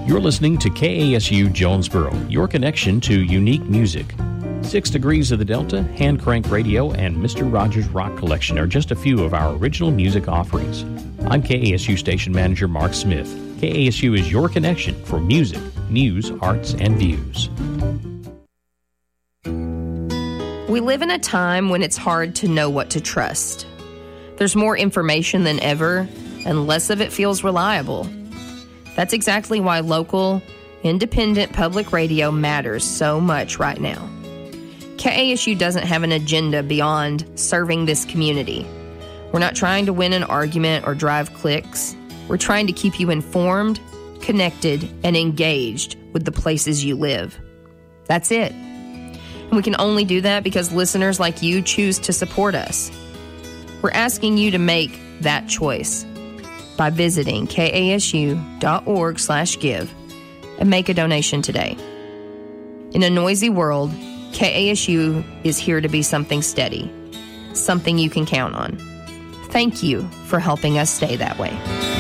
You're listening to KASU Jonesboro, your connection to unique music. 6 Degrees of the Delta, Hand Crank Radio, and Mr. Rogers Rock Collection are just a few of our original music offerings. I'm KASU Station Manager Mark Smith. KASU is your connection for music, news, arts, and views. We live in a time when it's hard to know what to trust. There's more information than ever, and less of it feels reliable. That's exactly why local, independent public radio matters so much right now. KASU doesn't have an agenda beyond serving this community. We're not trying to win an argument or drive clicks. We're trying to keep you informed, connected, and engaged with the places you live. That's it. And we can only do that because listeners like you choose to support us. We're asking you to make that choice by visiting kasu.org/give and make a donation today. In a noisy world, KASU is here to be something steady, something you can count on. Thank you for helping us stay that way.